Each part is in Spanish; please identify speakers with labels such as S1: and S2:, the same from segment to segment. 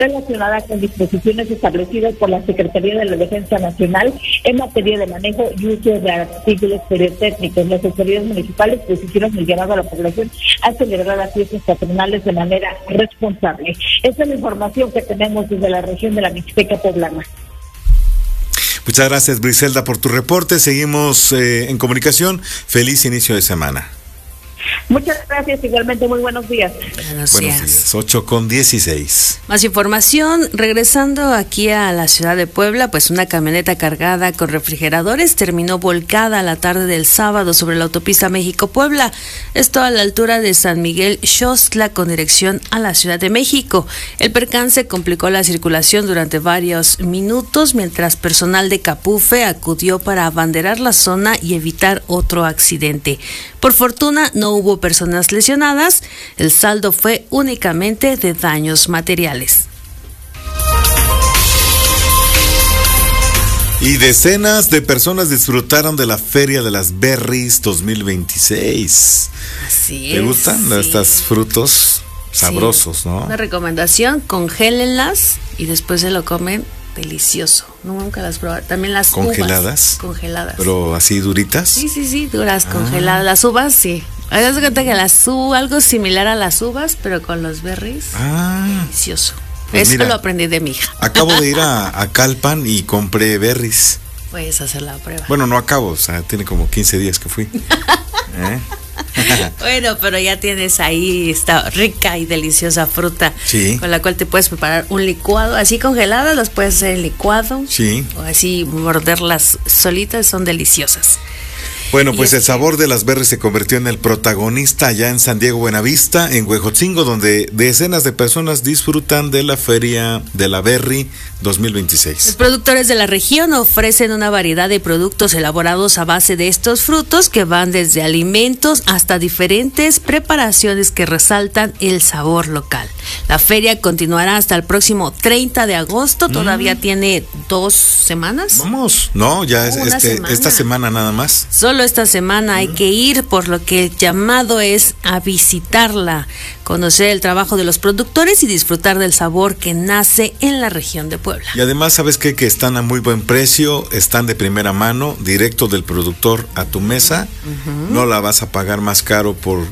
S1: relacionada con disposiciones establecidas por la Secretaría de la Defensa Nacional en materia de manejo y uso de artículos pirotécnicos. Las autoridades municipales hicieron el llamado a la población a celebrar las fiestas patronales de manera responsable. Esta es la información que tenemos desde la región de la Mixteca Poblana.
S2: Muchas gracias, Briselda, por tu reporte. Seguimos en comunicación. Feliz inicio de semana.
S1: Muchas gracias, igualmente muy buenos días.
S2: Buenos días, 8:16.
S3: Más información, regresando aquí a la ciudad de Puebla, pues una camioneta cargada con refrigeradores terminó volcada a la tarde del sábado sobre la autopista México-Puebla, esto a la altura de San Miguel Xostla con dirección a la Ciudad de México. El percance complicó la circulación durante varios minutos mientras personal de Capufe acudió para abanderar la zona y evitar otro accidente. Por fortuna no hubo personas lesionadas, el saldo fue únicamente de daños materiales.
S2: Y decenas de personas disfrutaron de la Feria de las Berries 2026.
S3: Así
S2: ¿Te gustan estos frutos sabrosos, no?
S3: Una recomendación, congélenlas y después se lo comen delicioso. No, nunca las probé. También las
S2: ¿congeladas?
S3: Uvas. Congeladas.
S2: ¿Pero así duritas?
S3: Sí, duras, congeladas. Las uvas, sí. Haz de cuenta que algo similar a las uvas, pero con los berries. Delicioso. Pues eso mira, lo aprendí de mi hija.
S2: Acabo de ir a Calpan y compré berries.
S3: Puedes hacer la prueba.
S2: Bueno, no acabo, o sea, tiene como 15 días que fui.
S3: Bueno, pero ya tienes ahí esta rica y deliciosa fruta, sí, con la cual te puedes preparar un licuado. Así congeladas las puedes hacer en licuado,
S2: sí,
S3: o así morderlas solitas, son deliciosas.
S2: Bueno, pues el sabor de las berries se convirtió en el protagonista allá en San Diego Buenavista, en Huejotzingo, donde decenas de personas disfrutan de la Feria de la Berry 2026.
S3: Los productores de la región ofrecen una variedad de productos elaborados a base de estos frutos que van desde alimentos hasta diferentes preparaciones que resaltan el sabor local. La feria continuará hasta el próximo 30 de agosto, todavía tiene 2 semanas.
S2: Vamos, no, ya es esta semana nada más.
S3: Solo esta semana hay que ir, por lo que el llamado es a visitarla, conocer el trabajo de los productores y disfrutar del sabor que nace en la región de Puebla.
S2: Y además, ¿sabes qué? Que están a muy buen precio, están de primera mano, directo del productor a tu mesa. No la vas a pagar más caro por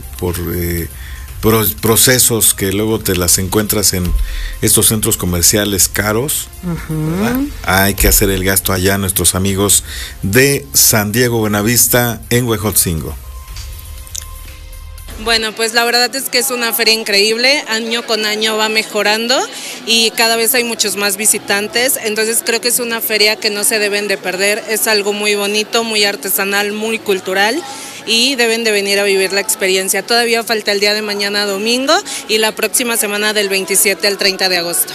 S2: procesos que luego te las encuentras en estos centros comerciales caros. Hay que hacer el gasto allá, nuestros amigos de San Diego Buenavista en Huejotzingo.
S4: Bueno, pues la verdad es que es una feria increíble, año con año va mejorando y cada vez hay muchos más visitantes, entonces creo que es una feria que no se deben de perder, es algo muy bonito, muy artesanal, muy cultural y deben de venir a vivir la experiencia. Todavía falta el día de mañana domingo y la próxima semana del 27 al 30 de agosto.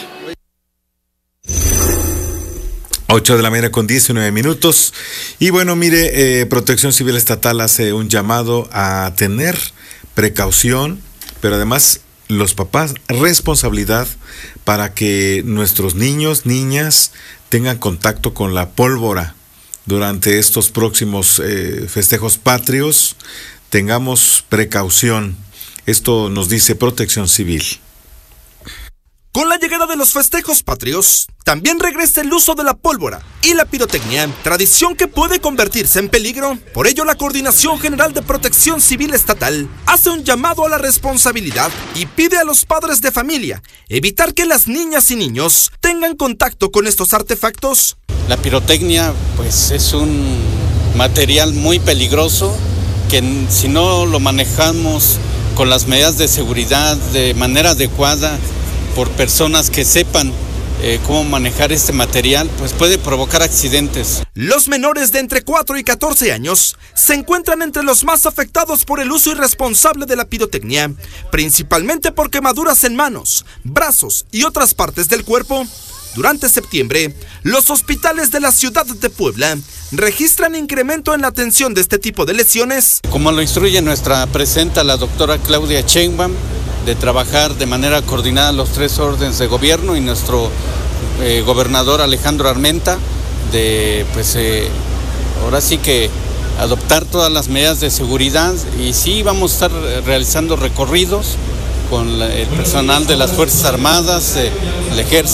S2: 8:19 a.m. Y bueno, mire, Protección Civil Estatal hace un llamado a tener precaución, pero además los papás responsabilidad para que nuestros niños, niñas tengan contacto con la pólvora durante estos próximos festejos patrios. Tengamos precaución. Esto nos dice Protección Civil.
S5: Con la llegada de los festejos patrios, también regresa el uso de la pólvora y la pirotecnia, tradición que puede convertirse en peligro. Por ello, la Coordinación General de Protección Civil Estatal hace un llamado a la responsabilidad y pide a los padres de familia evitar que las niñas y niños tengan contacto con estos artefactos.
S6: La pirotecnia, pues, es un material muy peligroso que si no lo manejamos con las medidas de seguridad de manera adecuada, por personas que sepan cómo manejar este material, pues puede provocar accidentes.
S5: Los menores de entre 4 y 14 años se encuentran entre los más afectados por el uso irresponsable de la pirotecnia, principalmente por quemaduras en manos, brazos y otras partes del cuerpo. Durante septiembre, los hospitales de la ciudad de Puebla registran incremento en la atención de este tipo de lesiones.
S6: Como lo instruye nuestra presidenta, la doctora Claudia Sheinbaum, de trabajar de manera coordinada los 3 órdenes de gobierno y nuestro gobernador Alejandro Armenta, de ahora sí que adoptar todas las medidas de seguridad y sí vamos a estar realizando recorridos con el personal de las Fuerzas Armadas, el Ejército.